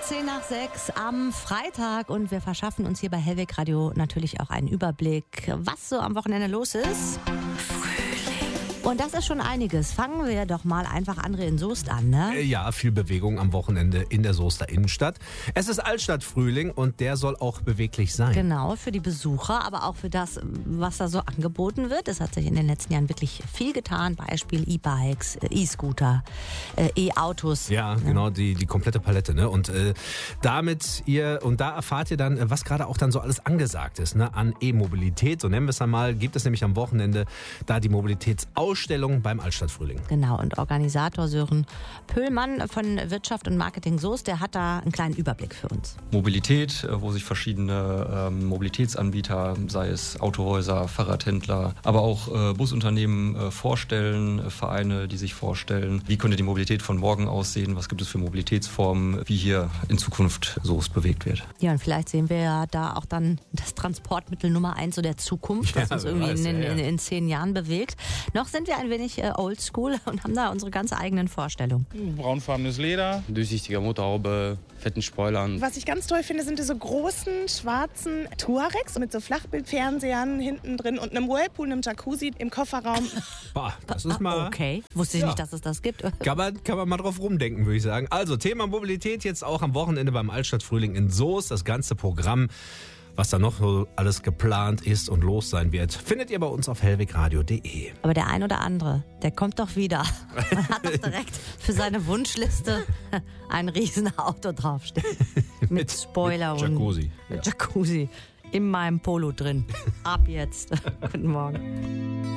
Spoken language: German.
6 am Freitag und wir verschaffen uns hier bei Hellweg Radio natürlich auch einen Überblick, was so am Wochenende los ist. Und das ist schon einiges. Fangen wir doch mal einfach, André, in Soest an, ne? Ja, viel Bewegung am Wochenende in der Soester Innenstadt. Es ist Altstadtfrühling und der soll auch beweglich sein. Genau, für die Besucher, aber auch für das, was da so angeboten wird. Es hat sich in den letzten Jahren wirklich viel getan. Beispiel E-Bikes, E-Scooter, E-Autos. Ja, genau, die komplette Palette, ne? Und da erfahrt ihr dann, was gerade auch dann so alles angesagt ist, ne? An E-Mobilität, so nennen wir es einmal, gibt es nämlich am Wochenende da die Mobilitätsausstellung beim Altstadtfrühling. Genau, und Organisator Sören Pöhlmann von Wirtschaft und Marketing Soest, der hat da einen kleinen Überblick für uns. Mobilität, wo sich verschiedene Mobilitätsanbieter, sei es Autohäuser, Fahrradhändler, aber auch Busunternehmen vorstellen, Vereine, die sich vorstellen, wie könnte die Mobilität von morgen aussehen, was gibt es für Mobilitätsformen, wie hier in Zukunft Soest bewegt wird. Ja, und vielleicht sehen wir ja da auch dann das Transportmittel Nummer 1 so der Zukunft, das uns irgendwie in 10 Jahren bewegt. Noch sind wir ein wenig oldschool und haben da unsere ganz eigenen Vorstellungen. Braunfarbenes Leder, durchsichtiger Motorhaube, fetten Spoilern. Was ich ganz toll finde, sind diese großen schwarzen Tuaregs mit so Flachbildfernsehern hinten drin und einem Whirlpool, einem Jacuzzi im Kofferraum. Boah, das ist mal... Okay, wusste ich nicht, dass es das gibt. Kann man mal drauf rumdenken, würde ich sagen. Also, Thema Mobilität jetzt auch am Wochenende beim Altstadtfrühling in Soest. Das ganze Programm, was da noch so alles geplant ist und los sein wird, findet ihr bei uns auf hellwegradio.de. Aber der ein oder andere, der kommt doch wieder. Man hat doch direkt für seine Wunschliste ein Riesenauto draufstehen. Mit Spoiler mit Jacuzzi. und Jacuzzi in meinem Polo drin. Ab jetzt. Guten Morgen.